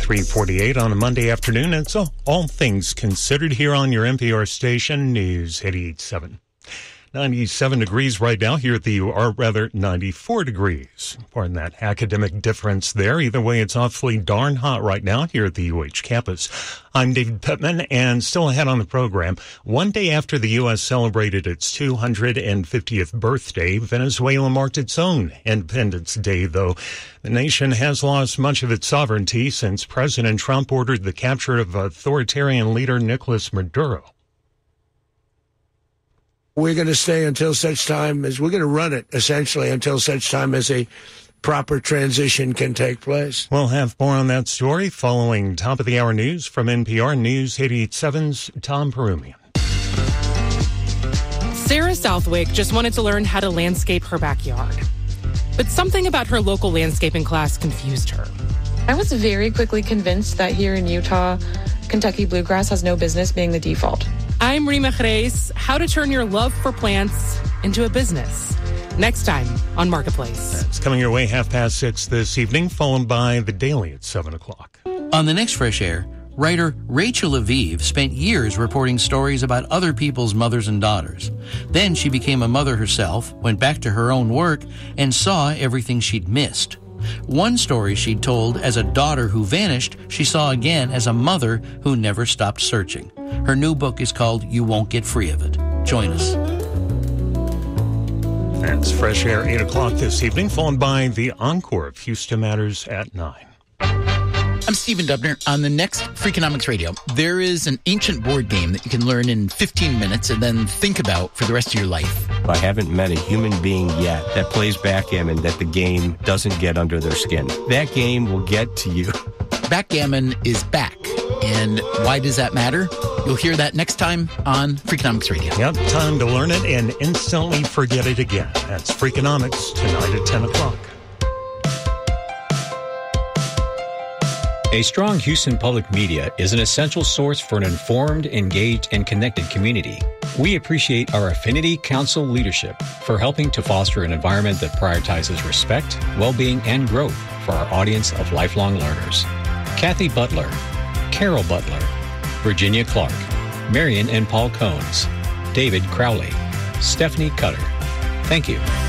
3:48 on a Monday afternoon. It's all things considered here on your NPR station, News 88.7. 97 degrees right now here at the UR, rather 94 degrees. Pardon that academic difference there. Either way, it's awfully darn hot right now here at the UH campus. I'm David Pittman, and still ahead on the program. One day after the U.S. celebrated its 250th birthday, Venezuela marked its own Independence Day, though the nation has lost much of its sovereignty since President Trump ordered the capture of authoritarian leader Nicolas Maduro. We're going to stay until such time as we're going to run it, essentially, until such time as a proper transition can take place. We'll have more on that story following top of the hour news from NPR News 88.7's Tom Perumian. Sarah Southwick just wanted to learn how to landscape her backyard. But something about her local landscaping class confused her. I was very quickly convinced that here in Utah, Kentucky bluegrass has no business being the default. I'm Rima Jerez. How to turn your love for plants into a business. Next time on Marketplace. It's coming your way 6:30 this evening, followed by The Daily at 7 o'clock. On the next Fresh Air, writer Rachel Aviv spent years reporting stories about other people's mothers and daughters. Then she became a mother herself, went back to her own work, and saw everything she'd missed. One story she'd told as a daughter who vanished, she saw again as a mother who never stopped searching. Her new book is called You Won't Get Free of It. Join us. That's Fresh Air 8 o'clock this evening, followed by the encore of Houston Matters at 9. I'm Stephen Dubner. On the next Freakonomics Radio, there is an ancient board game that you can learn in 15 minutes and then think about for the rest of your life. I haven't met a human being yet that plays backgammon that the game doesn't get under their skin. That game will get to you. Backgammon is back. And why does that matter? You'll hear that next time on Freakonomics Radio. Yep, time to learn it and instantly forget it again. That's Freakonomics tonight at 10 o'clock. A strong Houston public media is an essential source for an informed, engaged, and connected community. We appreciate our Affinity Council leadership for helping to foster an environment that prioritizes respect, well-being, and growth for our audience of lifelong learners. Kathy Butler, Carol Butler, Virginia Clark, Marion and Paul Cones, David Crowley, Stephanie Cutter. Thank you.